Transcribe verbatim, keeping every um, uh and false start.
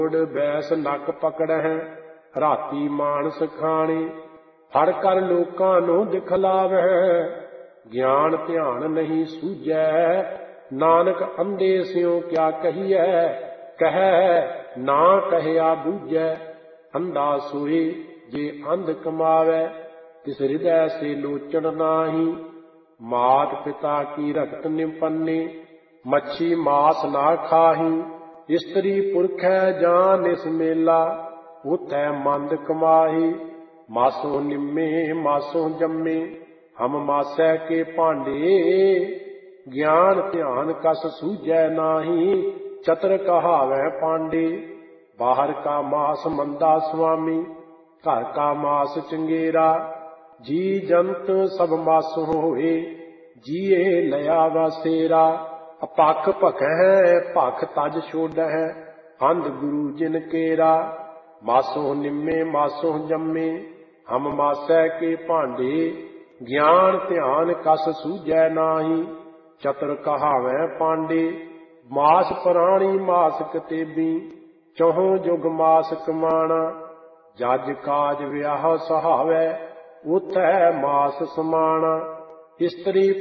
ਬੈਸ ਨੱਕ ਪਕੜਹਿ ਰਾਤੀ ਮਾਨਸ ਖਾਣੀ। ਫੜ ਕਰ ਲੋਕਾਂ ਨੂੰ ਦਿਖਲਾਵਹਿ ਗਿਆਨ ਧਿਆਨ ਨਹੀਂ ਸੂਝੈ। ਨਾਨਕ ਅੰਧੇ ਸਿਉ ਕਿਆ ਕਹੀਐ ਕਹਿ ਨਾ ਕਹਿਆ ਬੂਝੈ। ਅੰਧਾ ਸੋਏ ਜੇ ਅੰਧ ਕਮਾਵੈ ਤਿਸ ਹਿਰਦੈ ਸੇ ਲੋਚਨ ਨਾਹੀ। ਮਾਤ ਪਿਤਾ ਕੀ ਰਖਤ ਨਿਪੰਨੇ ਮੱਛੀ ਮਾਸ ਨਾ ਖਾਹੀ। ਇਸਤਰੀ ਪੁਰਖੈ ਜਾਂ ਨਿਸ ਮੇਲਾ ਉਥੈ ਮੰਦ ਕਮਾਹੀ। ਮਾਸੋ ਨਿੰਮੇ ਮਾਸੋ ਜੰਮੇ ਹਮ ਮਾਸੈ ਕੇ ਭਾਂਡੇ। ਗਿਆਨ ਧਿਆਨ ਕਸ ਸੂਝੈ ਨਾਹੀ ਚਤਰ ਕਹਾਵੈ ਪਾਂਡੇ। ਬਾਹਰ ਕਾ ਮਾਸ ਮੰਦਾ ਸੁਆਮੀ ਘਰ ਕਾ ਮਾਸ ਚੰਗੇਰਾ। ਜੀ ਜੰਤ ਸਭ ਮਾਸ ਹੋਏ ਜੀਏ ਲਿਆ ਵਾਸੇਰਾ। ਅਪੱਖ ਭਖੈ ਭਖ ਤਜ ਛੋਡਹਿ ਅੰਧ ਗੁਰੂ ਜਿਨ ਕੇਰਾ। ਮਾਸੋ ਨਿੰਮੇ ਮਾਸੋ ਜੰਮੇ ਹਮ ਮਾਸੈ ਕੇ ਭਾਂਡੇ। ਗਿਆਨ ਧਿਆਨ ਕਸ ਸੂਝੈ ਨਾਹੀ ਚਤੁਰ ਕਹਾਵੈ ਪਾਂਡੇ। ਮਾਸ ਪ੍ਰਾਣੀ ਮਾਸ ਕਤੇਬੀ ਚਹੁ ਜੁਗ ਮਾਸ ਕਮਾਣਾ। ਜਜ ਕਾਜ ਵਿਆਹ ਸਹਾਵੈ ਉਥੈ ਮਾਸ ਸਮਾਣਾ। ਇਸਤਰੀ